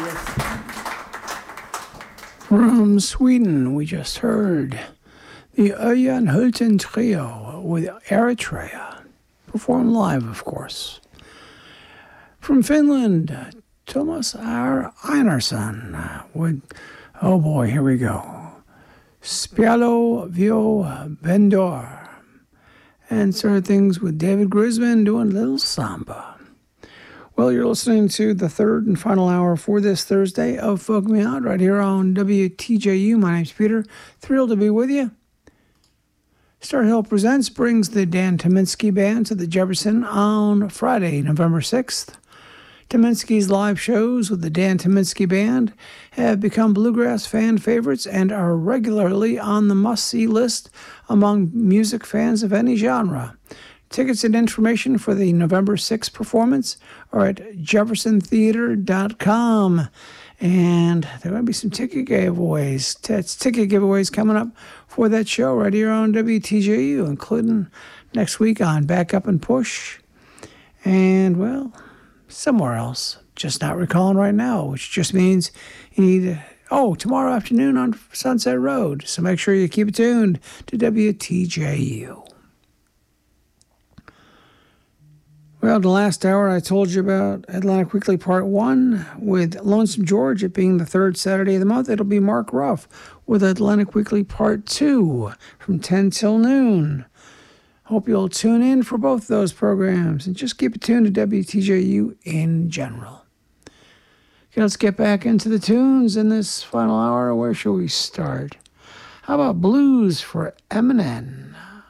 From Sweden, we just heard the Örjan Hulten Trio with Eritrea, performed live, of course. From Finland, Thomas R. Einarsson with, oh boy, here we go, Spialo Vio Bendor. And started things with David Grisman doing Little Samba. Well, you're listening to the third and final hour for this Thursday of Folk Me Out right here on WTJU. My name's Peter. Thrilled to be with you. Star Hill Presents brings the Dan Tyminski Band to the Jefferson on Friday, November 6th. Tyminski's live shows with the Dan Tyminski Band have become bluegrass fan favorites and are regularly on the must-see list among music fans of any genre. Tickets and information for the November 6th performance are at jeffersontheater.com. And there are going to be some ticket giveaways. Ticket giveaways coming up for that show right here on WTJU, including next week on Back Up and Push. And, well, somewhere else. Just not recalling right now, which just means you need tomorrow afternoon on Sunset Road. So make sure you keep it tuned to WTJU. Well, the last hour I told you about Atlantic Weekly Part 1 with Lonesome George, it being the third Saturday of the month. It'll be Mark Ruff with Atlantic Weekly Part 2 from 10 till noon. Hope you'll tune in for both those programs and just keep it tuned to WTJU in general. Okay, let's get back into the tunes in this final hour. Where shall we start? How about Blues for Eminem?